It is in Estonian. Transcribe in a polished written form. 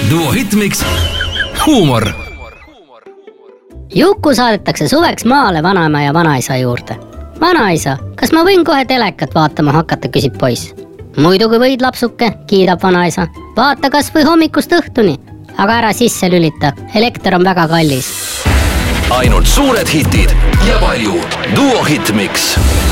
Duo Hitmix. Huumor. Juku saadetakse suveks maale vanaema ja vanaisa juurde. Vanaisa, kas ma võin kohe telekat vaatama hakata, küsib poiss. Muidugi võid, lapsuke, kiidab vanaisa. Vaata kas või hommikust õhtuni, aga ära sisse lülita, elekter on väga kallis. Ainult suured hitid ja palju Duo Hitmix.